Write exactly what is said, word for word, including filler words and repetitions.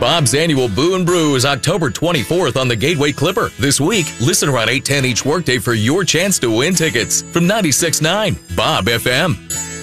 Bob's annual Boo and Brew is October twenty-fourth on the Gateway Clipper. This week, listen around eight ten each workday for your chance to win tickets from ninety-six point nine Bob F M.